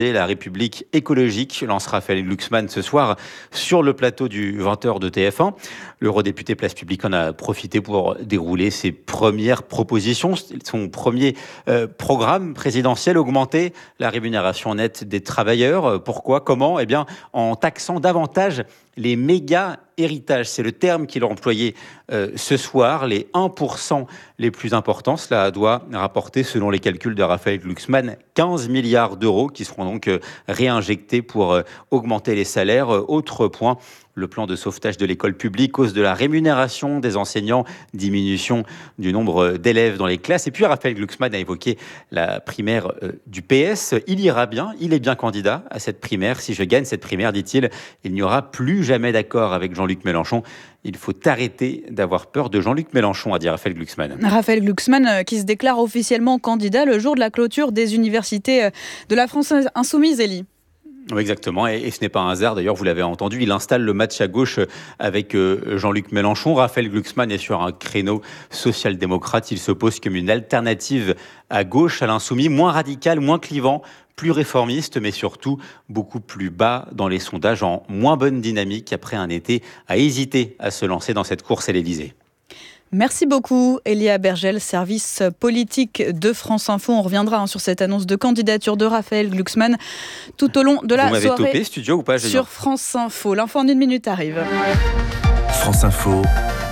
La République écologique lance Raphaël Glucksmann ce soir sur le plateau du 20h de TF1. L'eurodéputé Place Publique en a profité pour dérouler ses premières propositions. Son premier programme présidentiel, augmenter la rémunération nette des travailleurs. Pourquoi ? Comment ? Eh bien, en taxant davantage les méga héritages. C'est le terme qu'il a employé ce soir. Les 1% les plus importants, cela doit rapporter, selon les calculs de Raphaël Glucksmann, 15 milliards d'euros qui seront donc réinjectés pour augmenter les salaires. Autre point, le plan de sauvetage de l'école publique, hausse de la rémunération des enseignants, diminution du nombre d'élèves dans les classes. Et puis Raphaël Glucksmann a évoqué la primaire du PS. Il ira bien, il est bien candidat à cette primaire. Si je gagne cette primaire, dit-il, il n'y aura plus jamais d'accord avec Jean-Luc Mélenchon. Il faut arrêter d'avoir peur de Jean-Luc Mélenchon, a dit Raphaël Glucksmann. Raphaël Glucksmann qui se déclare officiellement candidat le jour de la clôture des universités de la France insoumise, Élie. Oui, exactement, et ce n'est pas un hasard, d'ailleurs vous l'avez entendu, il installe le match à gauche avec Jean-Luc Mélenchon. Raphaël Glucksmann est sur un créneau social-démocrate, il s'oppose comme une alternative à gauche, à l'insoumis, moins radical, moins clivant, plus réformiste, mais surtout beaucoup plus bas dans les sondages, en moins bonne dynamique après un été à hésiter à se lancer dans cette course à l'Élysée. Merci beaucoup, Elia Bergel, service politique de France Info. On reviendra sur cette annonce de candidature de Raphaël Glucksmann tout au long de la soirée. Vous m'avez topé, studio ou pas, sur France Info. L'info en 1 minute arrive. France Info,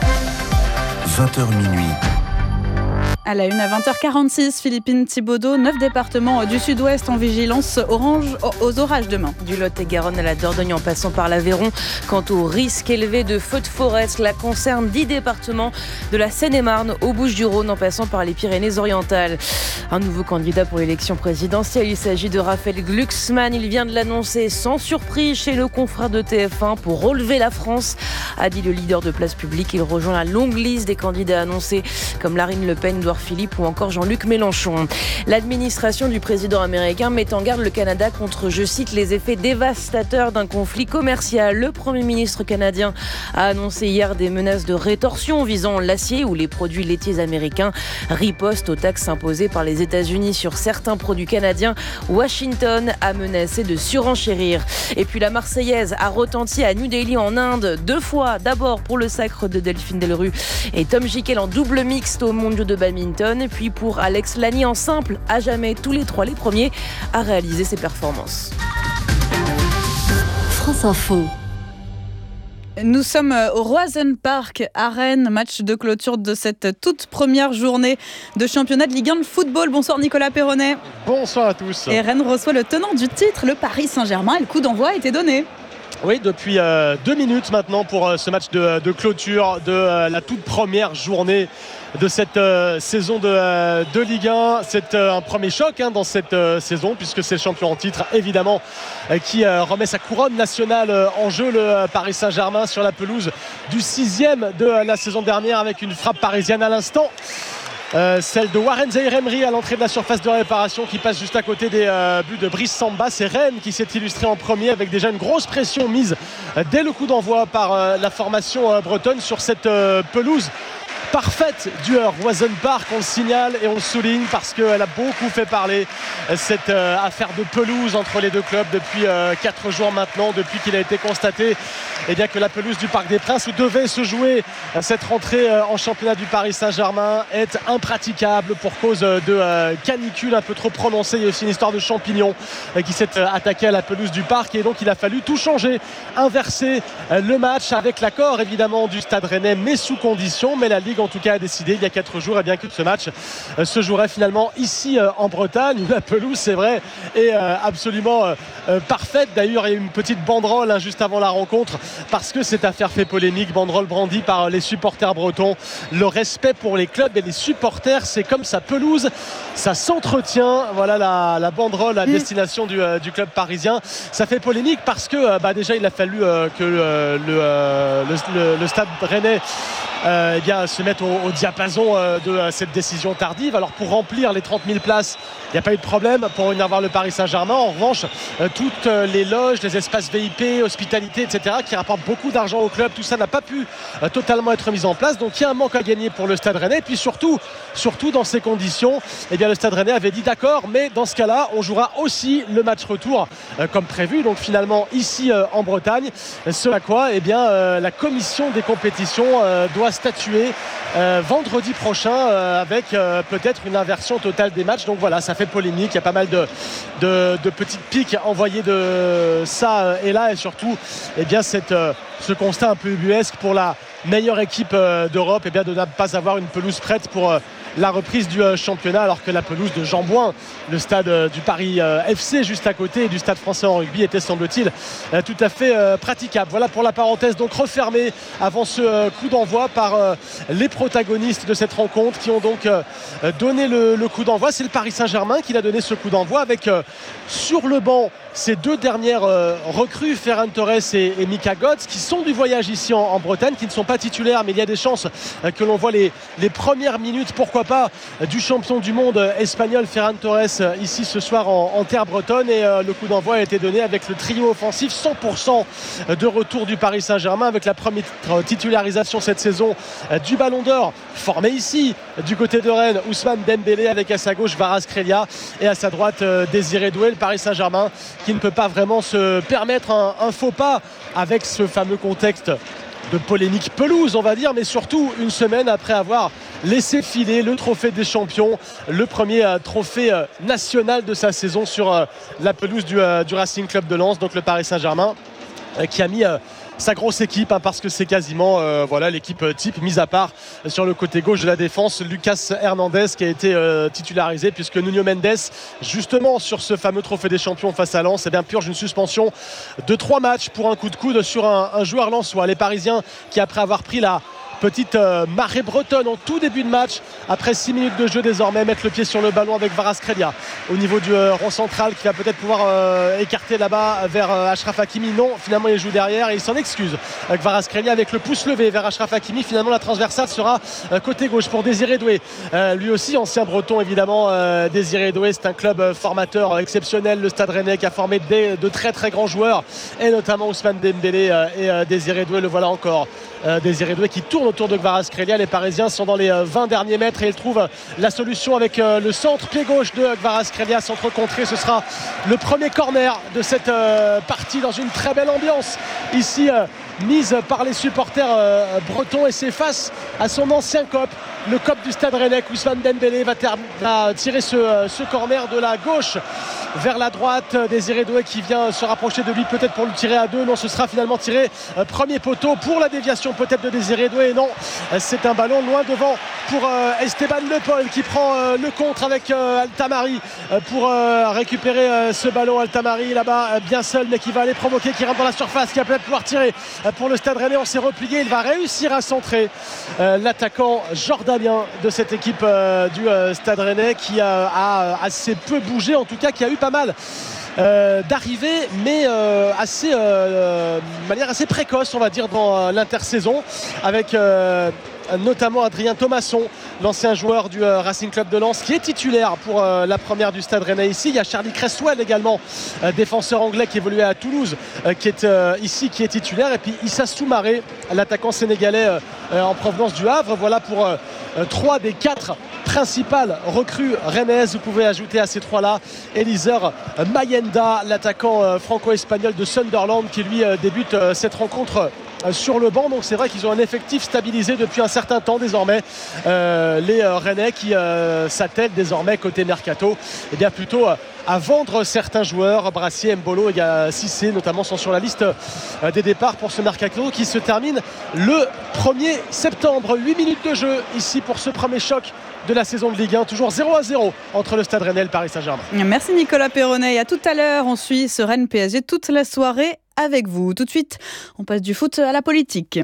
20h minuit. À la une, à 20h46, Philippine Thibaudeau, 9 départements du sud-ouest en vigilance orange aux orages demain. Du Lot-et-Garonne à la Dordogne en passant par l'Aveyron. Quant au risque élevé de feux de forêt, cela concerne 10 départements de la Seine-et-Marne aux Bouches-du-Rhône en passant par les Pyrénées-Orientales. Un nouveau candidat pour l'élection présidentielle, il s'agit de Raphaël Glucksmann. Il vient de l'annoncer sans surprise chez le confrère de TF1 pour relever la France, a dit le leader de Place Publique. Il rejoint la longue liste des candidats annoncés comme Marine Le Pen, Édouard Philippe ou encore Jean-Luc Mélenchon. L'administration du président américain met en garde le Canada contre, je cite, les effets dévastateurs d'un conflit commercial. Le Premier ministre canadien a annoncé hier des menaces de rétorsion visant l'acier ou les produits laitiers américains. Riposte aux taxes imposées par les États-Unis sur certains produits canadiens. Washington a menacé de surenchérir. Et puis la Marseillaise a retenti à New Delhi en Inde 2 fois. D'abord pour le sacre de Delphine Delrue et Tom Gickel en double mixte aux mondiaux de badminton. Et puis pour Alex Lany en simple, à jamais tous les 3 les premiers à réaliser ces performances. France Info. Nous sommes au Roazen Park à Rennes, match de clôture de cette toute première journée de championnat de Ligue 1 de football. Bonsoir Nicolas Perronnet. Bonsoir à tous. Et Rennes reçoit le tenant du titre, le Paris Saint-Germain, et le coup d'envoi a été donné. Oui, depuis 2 minutes maintenant pour ce match de clôture de la toute première journée de cette saison de Ligue 1. C'est un premier choc dans cette saison, puisque c'est le champion en titre évidemment qui remet sa couronne nationale en jeu, le Paris Saint-Germain, sur la pelouse du 6e de la saison dernière, avec une frappe parisienne à l'instant. Celle de Warren Zaïre-Emery à l'entrée de la surface de réparation, qui passe juste à côté des buts de Brice Samba. C'est Rennes qui s'est illustré en premier, avec déjà une grosse pression mise dès le coup d'envoi par la formation bretonne sur cette pelouse parfaite du Roazen Park. On le signale et on le souligne parce qu'elle a beaucoup fait parler, cette affaire de pelouse entre les deux clubs depuis 4 jours maintenant, depuis qu'il a été constaté que la pelouse du Parc des Princes, où devait se jouer cette rentrée en championnat du Paris Saint-Germain, est impraticable pour cause de canicule un peu trop prononcée. Il y a aussi une histoire de champignons qui s'est attaqué à la pelouse du Parc, et donc il a fallu tout changer, inverser le match, avec l'accord évidemment du Stade Rennais, mais sous condition. Mais la Ligue en tout cas a décidé il y a 4 jours que ce match se jouerait finalement ici en Bretagne, où la pelouse, c'est vrai, est absolument parfaite. D'ailleurs, il y a eu une petite banderole juste avant la rencontre, parce que cette affaire fait polémique, banderole brandie par les supporters bretons. Le respect pour les clubs et les supporters, c'est comme sa pelouse, ça s'entretient. Voilà la banderole à destination du club parisien. Ça fait polémique parce que déjà il a fallu que le Stade Rennais se mettre au diapason de cette décision tardive. Alors pour remplir les 30 000 places, il n'y a pas eu de problème pour venir voir le Paris Saint-Germain. En revanche, toutes les loges, les espaces VIP, hospitalité, etc., qui rapportent beaucoup d'argent au club. Tout ça n'a pas pu totalement être mis en place. Donc il y a un manque à gagner pour le Stade Rennais. Et puis surtout dans ces conditions, eh bien, le Stade Rennais avait dit d'accord, mais dans ce cas-là, on jouera aussi le match retour comme prévu. Donc finalement ici en Bretagne, ce à quoi la commission des compétitions doit statuer vendredi prochain avec peut-être une inversion totale des matchs. Donc voilà, ça fait polémique. Il y a pas mal de petites piques envoyées de ça et là, et surtout ce constat un peu ubuesque pour la meilleure équipe d'Europe, de ne pas avoir une pelouse prête pour la reprise du championnat, alors que la pelouse de Jean-Bouin, le stade du Paris FC juste à côté, et du stade français en rugby, était semble-t-il tout à fait praticable. Voilà pour la parenthèse, donc refermée avant ce coup d'envoi par les protagonistes de cette rencontre qui ont donc donné le coup d'envoi. C'est le Paris Saint-Germain qui l'a donné ce coup d'envoi avec sur le banc ces deux dernières recrues, Ferran Torres et Mika Götze, qui sont du voyage ici en Bretagne, qui ne sont pas titulaires, mais il y a des chances que l'on voit les premières minutes, pourquoi pas, du champion du monde espagnol Ferran Torres ici ce soir en terre bretonne. Et le coup d'envoi a été donné avec le trio offensif 100% de retour du Paris Saint-Germain, avec la première titularisation cette saison du Ballon d'Or formé ici du côté de Rennes, Ousmane Dembélé, avec à sa gauche Kvaratskhelia et à sa droite Désiré Doué. Le Paris Saint-Germain qui ne peut pas vraiment se permettre un faux pas avec ce fameux contexte de polémique pelouse, on va dire, mais surtout une semaine après avoir laissé filer le trophée des champions, le premier trophée national de sa saison sur la pelouse du Racing Club de Lens. Donc le Paris Saint-Germain qui a mis sa grosse équipe, parce que c'est quasiment l'équipe type, mis à part sur le côté gauche de la défense, Lucas Hernandez qui a été titularisé, puisque Nuno Mendes, justement sur ce fameux trophée des champions face à Lens, purge une suspension de 3 matchs pour un coup de coude sur un joueur lensois. Les Parisiens qui, après avoir pris la petite marée bretonne en tout début de match, après 6 minutes de jeu désormais, mettre le pied sur le ballon avec Kvaratskhelia au niveau du rond central, qui va peut-être pouvoir écarter là-bas vers Achraf Hakimi. Non, finalement il joue derrière et il s'en excuse. Kvaratskhelia avec le pouce levé vers Achraf Hakimi. Finalement la transversale sera côté gauche pour Désiré Doué, lui aussi ancien breton évidemment. Désiré Doué, c'est un club formateur exceptionnel, le Stade Rennais, qui a formé de très très grands joueurs, et notamment Ousmane Dembélé et Désiré Doué. Le voilà encore, Désiré Doué qui tourne autour de Kvaratskhelia. Les Parisiens sont dans les 20 derniers mètres et ils trouvent la solution avec le centre pied gauche de Kvaratskhelia, centre contré. Ce sera le premier corner de cette partie, dans une très belle ambiance ici mise par les supporters bretons, et c'est face à son ancien cop, le cop du Stade Rennais. Ousmane Dembélé va tirer ce corner de la gauche vers la droite. Désiré Doué qui vient se rapprocher de lui, peut-être pour le tirer à 2. Non, ce sera finalement tiré premier poteau pour la déviation peut-être de Désiré Doué. Non, c'est un ballon loin devant pour Esteban Le Paul, qui prend le contre avec Altamari pour récupérer ce ballon. Altamari là-bas bien seul, mais qui va aller provoquer, qui rentre dans la surface, qui va peut-être pouvoir tirer pour le Stade Rennais. On s'est replié, il va réussir à centrer l'attaquant jordanien de cette équipe du Stade Rennais, qui a assez peu bougé, en tout cas qui a eu pas mal d'arrivée, mais de manière assez précoce, on va dire, dans l'intersaison, avec notamment Adrien Thomasson, l'ancien joueur du Racing Club de Lens, qui est titulaire pour la première du Stade Rennais ici. Il y a Charlie Cresswell également, défenseur anglais qui évoluait à Toulouse, qui est ici, qui est titulaire. Et puis Issa Soumaré, l'attaquant sénégalais en provenance du Havre. Voilà pour 3 des 4 principales recrues rennaises. Vous pouvez ajouter à ces 3-là Eliseur Mayenda, l'attaquant franco-espagnol de Sunderland, qui lui débute cette rencontre sur le banc. Donc c'est vrai qu'ils ont un effectif stabilisé depuis un certain temps désormais, les Rennais, qui s'attellent désormais côté mercato plutôt à vendre certains joueurs. Brassier, Mbolo et Cissé notamment sont sur la liste des départs pour ce mercato qui se termine le 1er septembre. 8 minutes de jeu ici pour ce premier choc de la saison de Ligue 1, toujours 0-0 entre le Stade Rennais et le Paris Saint-Germain. Merci Nicolas Perronnet, et à tout à l'heure. On suit ce Rennes PSG toute la soirée avec vous. Tout de suite, on passe du foot à la politique.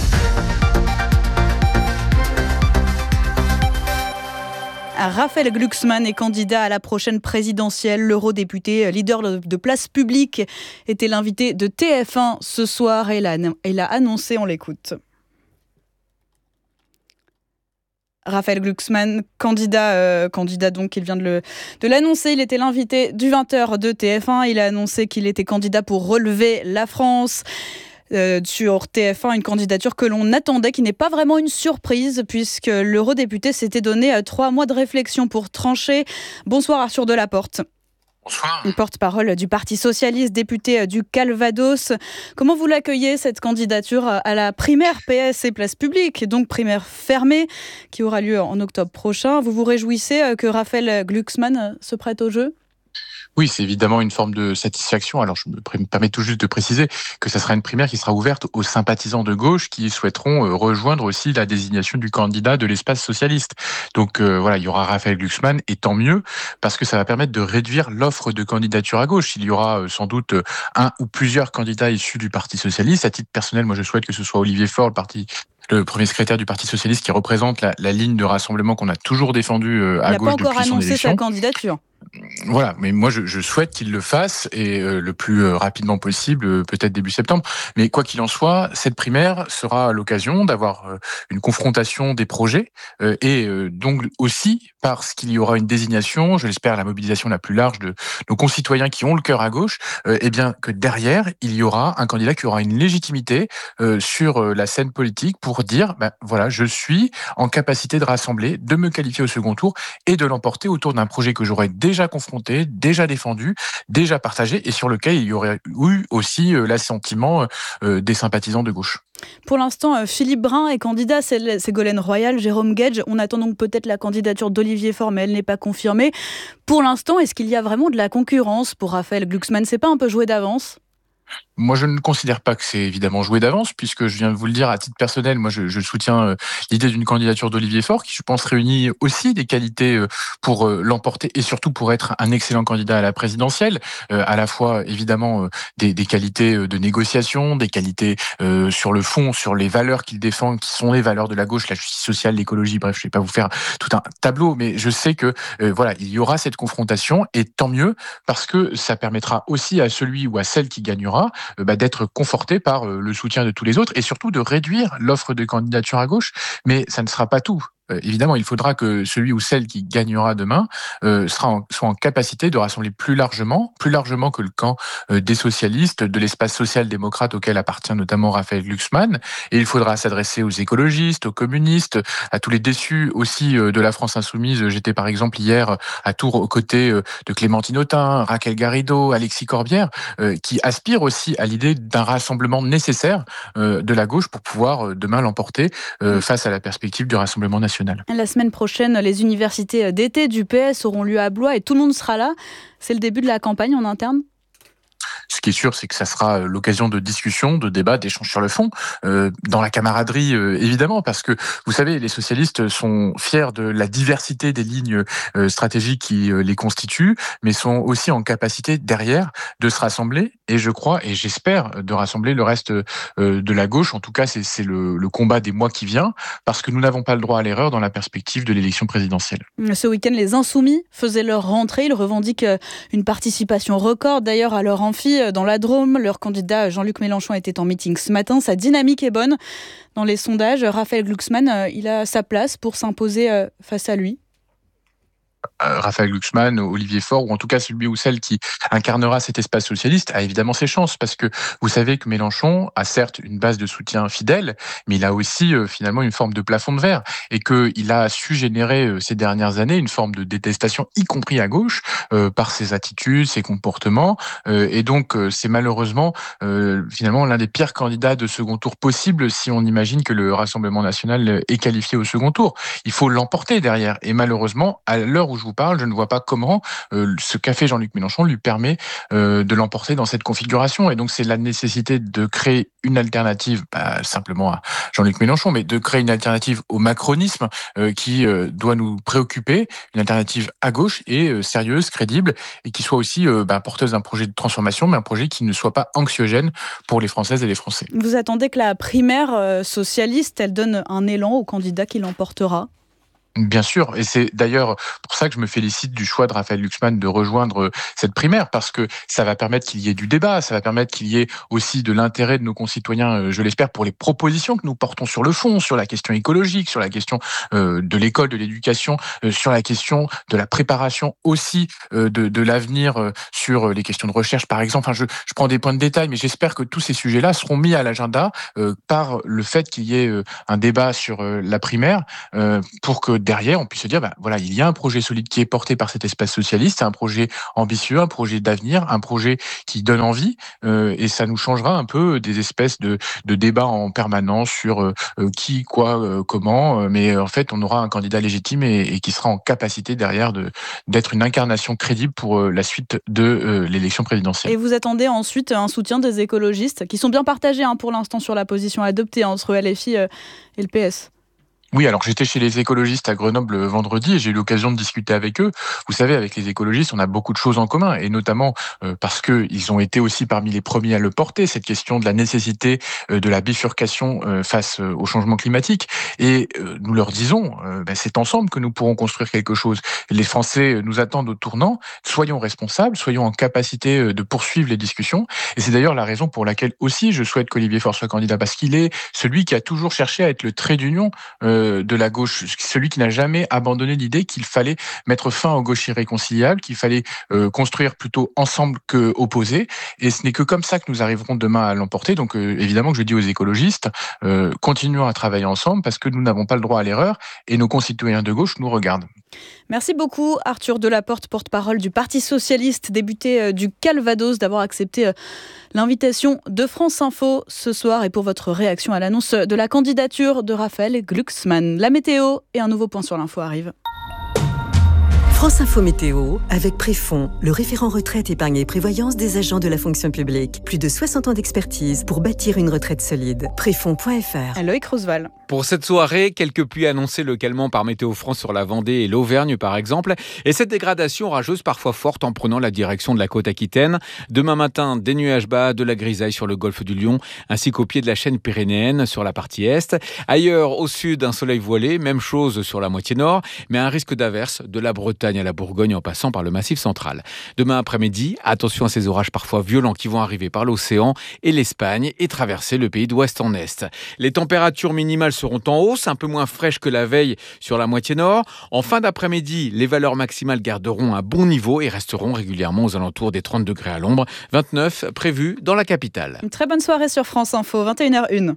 Raphaël Glucksmann est candidat à la prochaine présidentielle. L'eurodéputé, leader de Place Publique, était l'invité de TF1 ce soir, et il a annoncé, on l'écoute. Raphaël Glucksmann, candidat donc, il vient de l'annoncer, il était l'invité du 20h de TF1, il a annoncé qu'il était candidat pour relever la France. Sur TF1, une candidature que l'on attendait, qui n'est pas vraiment une surprise, puisque l'eurodéputé s'était donné 3 mois de réflexion pour trancher. Bonsoir Arthur Delaporte. Bonsoir. Porte-parole du Parti Socialiste, député du Calvados. Comment vous l'accueillez, cette candidature à la primaire PS et Place Publique, donc primaire fermée, qui aura lieu en octobre prochain? Vous vous réjouissez que Raphaël Glucksmann se prête au jeu? Oui, c'est évidemment une forme de satisfaction. Alors, je me permets tout juste de préciser que ça sera une primaire qui sera ouverte aux sympathisants de gauche qui souhaiteront rejoindre aussi la désignation du candidat de l'espace socialiste. Donc voilà, il y aura Raphaël Glucksmann, et tant mieux, parce que ça va permettre de réduire l'offre de candidature à gauche. Il y aura sans doute un ou plusieurs candidats issus du Parti socialiste. À titre personnel, moi, je souhaite que ce soit Olivier Faure, le premier secrétaire du Parti socialiste, qui représente la ligne de rassemblement qu'on a toujours défendue à gauche depuis son élection. Il n'a pas encore annoncé sa candidature. Voilà, mais moi je souhaite qu'il le fasse, et le plus rapidement possible, peut-être début septembre. Mais quoi qu'il en soit, cette primaire sera l'occasion d'avoir une confrontation des projets, et donc aussi parce qu'il y aura une désignation, je l'espère la mobilisation la plus large de nos concitoyens qui ont le cœur à gauche, et bien que derrière il y aura un candidat qui aura une légitimité sur la scène politique pour dire voilà, je suis en capacité de rassembler, de me qualifier au second tour et de l'emporter autour d'un projet que j'aurais déjà confronté, déjà défendu, déjà partagé, et sur lequel il y aurait eu aussi l'assentiment des sympathisants de gauche. Pour l'instant, Philippe Brun est candidat, Ségolène Royal, Jérôme Guedj. On attend donc peut-être la candidature d'Olivier Faure, mais elle n'est pas confirmée. Pour l'instant, est-ce qu'il y a vraiment de la concurrence pour Raphaël Glucksmann? C'est pas un peu joué d'avance? Moi, je ne considère pas que c'est évidemment joué d'avance, puisque je viens de vous le dire, à titre personnel, moi, je soutiens l'idée d'une candidature d'Olivier Faure, qui, je pense, réunit aussi des qualités pour l'emporter, et surtout pour être un excellent candidat à la présidentielle. À la fois, évidemment, des qualités de négociation, des qualités sur le fond, sur les valeurs qu'il défend, qui sont les valeurs de la gauche, la justice sociale, l'écologie. Bref, je ne vais pas vous faire tout un tableau, mais je sais que voilà, il y aura cette confrontation, et tant mieux, parce que ça permettra aussi à celui ou à celle qui gagnera d'être conforté par le soutien de tous les autres, et surtout de réduire l'offre de candidature à gauche. Mais ça ne sera pas tout. Évidemment, il faudra que celui ou celle qui gagnera demain soit en capacité de rassembler plus largement que le camp des socialistes, de l'espace social-démocrate auquel appartient notamment Raphaël Glucksmann. Et il faudra s'adresser aux écologistes, aux communistes, à tous les déçus aussi de la France insoumise. J'étais par exemple hier à Tours aux côtés de Clémentine Autain, Raquel Garrido, Alexis Corbière, qui aspirent aussi à l'idée d'un rassemblement nécessaire de la gauche pour pouvoir demain l'emporter face à la perspective du Rassemblement national. La semaine prochaine, les universités d'été du PS auront lieu à Blois et tout le monde sera là. C'est le début de la campagne en interne? Ce qui est sûr, c'est que ça sera l'occasion de discussion, de débat, d'échange sur le fond, dans la camaraderie évidemment, parce que vous savez, les socialistes sont fiers de la diversité des lignes stratégiques qui les constituent, mais sont aussi en capacité derrière de se rassembler, et je crois et j'espère de rassembler le reste de la gauche. En tout cas, c'est le combat des mois qui vient, parce que nous n'avons pas le droit à l'erreur dans la perspective de l'élection présidentielle. Ce week-end, les Insoumis faisaient leur rentrée. Ils revendiquent une participation record d'ailleurs à leur amphi dans la Drôme. Leur candidat Jean-Luc Mélenchon était en meeting ce matin. Sa dynamique est bonne. Dans les sondages, Raphaël Glucksmann, il a sa place pour s'imposer face à lui. Raphaël Glucksmann, Olivier Faure, ou en tout cas celui ou celle qui incarnera cet espace socialiste, a évidemment ses chances, parce que vous savez que Mélenchon a certes une base de soutien fidèle, mais il a aussi finalement une forme de plafond de verre, et qu'il a su générer ces dernières années une forme de détestation, y compris à gauche, par ses attitudes, ses comportements, et donc c'est malheureusement finalement l'un des pires candidats de second tour possible si on imagine que le Rassemblement national est qualifié au second tour. Il faut l'emporter derrière, et malheureusement, à l'heure où je vous parle, je ne vois pas comment ce qu'a fait Jean-Luc Mélenchon lui permet de l'emporter dans cette configuration. Et donc c'est la nécessité de créer une alternative, pas simplement à Jean-Luc Mélenchon, mais de créer une alternative au macronisme qui doit nous préoccuper, une alternative à gauche et sérieuse, crédible, et qui soit aussi porteuse d'un projet de transformation, mais un projet qui ne soit pas anxiogène pour les Françaises et les Français. Vous attendez que la primaire socialiste, elle donne un élan au candidat qui l'emportera ? Bien sûr, et c'est d'ailleurs pour ça que je me félicite du choix de Raphaël Glucksmann de rejoindre cette primaire, parce que ça va permettre qu'il y ait du débat, ça va permettre qu'il y ait aussi de l'intérêt de nos concitoyens, je l'espère, pour les propositions que nous portons sur le fond, sur la question écologique, sur la question de l'école, de l'éducation, sur la question de la préparation aussi de l'avenir, sur les questions de recherche, par exemple. Enfin, je prends des points de détail, mais j'espère que tous ces sujets-là seront mis à l'agenda par le fait qu'il y ait un débat sur la primaire, pour que derrière, on puisse se dire, voilà, il y a un projet solide qui est porté par cet espace socialiste, c'est un projet ambitieux, un projet d'avenir, un projet qui donne envie, et ça nous changera un peu des espèces de débats en permanence sur qui, quoi, comment, mais en fait, on aura un candidat légitime et qui sera en capacité derrière d'être une incarnation crédible pour la suite de l'élection présidentielle. Et vous attendez ensuite un soutien des écologistes, qui sont bien partagés pour l'instant sur la position adoptée entre LFI et le PS. Oui, alors j'étais chez les écologistes à Grenoble vendredi et j'ai eu l'occasion de discuter avec eux. Vous savez, avec les écologistes, on a beaucoup de choses en commun, et notamment parce qu'ils ont été aussi parmi les premiers à le porter, cette question de la nécessité de la bifurcation face au changement climatique. Et nous leur disons, c'est ensemble que nous pourrons construire quelque chose. Les Français nous attendent au tournant. Soyons responsables, soyons en capacité de poursuivre les discussions. Et c'est d'ailleurs la raison pour laquelle aussi je souhaite qu'Olivier Faure soit candidat, parce qu'il est celui qui a toujours cherché à être le trait d'union de la gauche, celui qui n'a jamais abandonné l'idée qu'il fallait mettre fin aux gauches irréconciliables, qu'il fallait construire plutôt ensemble que opposés, et ce n'est que comme ça que nous arriverons demain à l'emporter. Donc évidemment que je dis aux écologistes, continuons à travailler ensemble, parce que nous n'avons pas le droit à l'erreur, et nos concitoyens de gauche nous regardent. Merci beaucoup Arthur Delaporte, porte-parole du Parti Socialiste, député du Calvados, d'avoir accepté l'invitation de France Info ce soir et pour votre réaction à l'annonce de la candidature de Raphaël Glucksmann. La météo et un nouveau point sur l'info arrivent. France Info Météo, avec Préfond, le référent retraite, épargne et prévoyance des agents de la fonction publique. Plus de 60 ans d'expertise pour bâtir une retraite solide. Préfond.fr. Loïc Roosevelt. Pour cette soirée, quelques pluies annoncées localement par Météo France sur la Vendée et l'Auvergne par exemple. Et cette dégradation orageuse parfois forte en prenant la direction de la côte aquitaine. Demain matin, des nuages bas, de la grisaille sur le golfe du Lion, ainsi qu'au pied de la chaîne pyrénéenne sur la partie est. Ailleurs, au sud, un soleil voilé, même chose sur la moitié nord, mais un risque d'averse de la Bretagne à la Bourgogne en passant par le Massif central. Demain après-midi, attention à ces orages parfois violents qui vont arriver par l'océan et l'Espagne et traverser le pays d'ouest en est. Les températures minimales seront en hausse, un peu moins fraîches que la veille sur la moitié nord. En fin d'après-midi, les valeurs maximales garderont un bon niveau et resteront régulièrement aux alentours des 30 degrés à l'ombre, 29 prévus dans la capitale. Une très bonne soirée sur France Info, 21h01.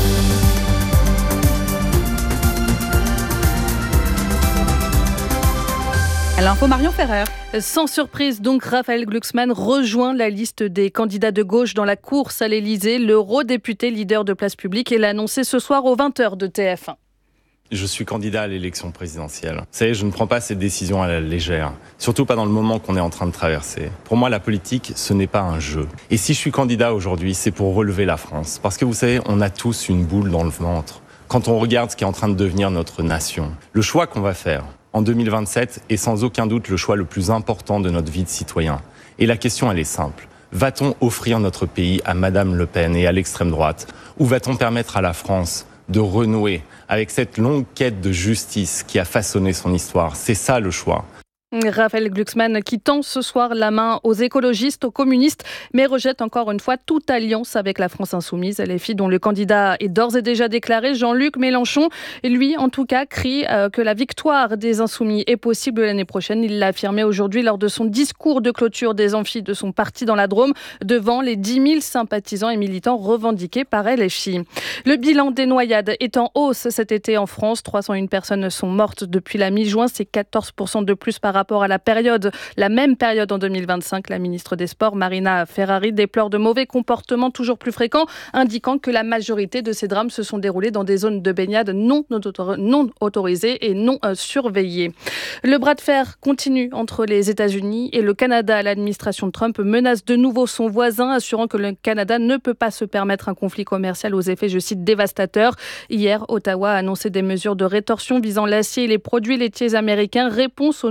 À l'info, Marion Ferrer. Sans surprise, donc, Raphaël Glucksmann rejoint la liste des candidats de gauche dans la course à l'Elysée. L'eurodéputé leader de Place Publique l'a annoncé ce soir aux 20h de TF1. Je suis candidat à l'élection présidentielle. Vous savez, je ne prends pas ces décisions à la légère. Surtout pas dans le moment qu'on est en train de traverser. Pour moi, la politique, ce n'est pas un jeu. Et si je suis candidat aujourd'hui, c'est pour relever la France. Parce que vous savez, on a tous une boule dans le ventre quand on regarde ce qui est en train de devenir notre nation. Le choix qu'on va faire en 2027 est sans aucun doute le choix le plus important de notre vie de citoyen. Et la question, elle est simple. Va-t-on offrir notre pays à Madame Le Pen et à l'extrême droite? Ou va-t-on permettre à la France de renouer avec cette longue quête de justice qui a façonné son histoire? C'est ça le choix. Raphaël Glucksmann qui tend ce soir la main aux écologistes, aux communistes, mais rejette encore une fois toute alliance avec la France insoumise. LFI, dont le candidat est d'ores et déjà déclaré, Jean-Luc Mélenchon, et lui en tout cas crie que la victoire des insoumis est possible l'année prochaine. Il l'a affirmé aujourd'hui lors de son discours de clôture des amphis de son parti dans la Drôme, devant les 10 000 sympathisants et militants revendiqués par LFI. Le bilan des noyades est en hausse cet été en France. 301 personnes sont mortes depuis la mi-juin, c'est 14% de plus par rapport à la même période en 2025. La ministre des Sports, Marina Ferrari, déplore de mauvais comportements toujours plus fréquents, indiquant que la majorité de ces drames se sont déroulés dans des zones de baignade non autorisées et non surveillées. Le bras de fer continue entre les États-Unis et le Canada. L'administration de Trump menace de nouveau son voisin, assurant que le Canada ne peut pas se permettre un conflit commercial aux effets, je cite, dévastateurs. Hier, Ottawa a annoncé des mesures de rétorsion visant l'acier et les produits laitiers américains, réponse au nouveau droit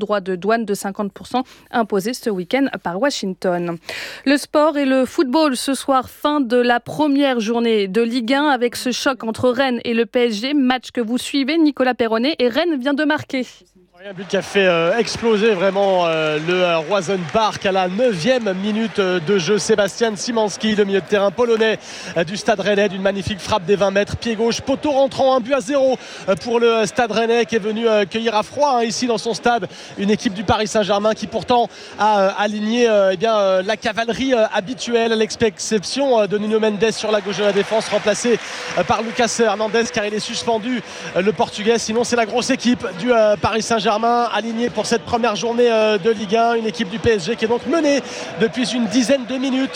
droits de douane de 50% imposés ce week-end par Washington. Le sport et le football ce soir, fin de la première journée de Ligue 1 avec ce choc entre Rennes et le PSG, match que vous suivez, Nicolas Perronnet, et Rennes vient de marquer. Un but qui a fait exploser vraiment le Roison Park à la 9e minute de jeu. Sébastien Szymanski, le milieu de terrain polonais du Stade Rennais, d'une magnifique frappe des 20 mètres, pied gauche, poteau rentrant, 1-0 pour le Stade Rennais qui est venu cueillir à froid ici dans son stade une équipe du Paris Saint-Germain qui pourtant a aligné la cavalerie habituelle, à l'exception de Nuno Mendes sur la gauche de la défense, remplacé par Lucas Hernandez car il est suspendu, le Portugais. Sinon c'est la grosse équipe du Paris Saint-Germain alignée pour cette première journée de Ligue 1, une équipe du PSG qui est donc menée depuis une dizaine de minutes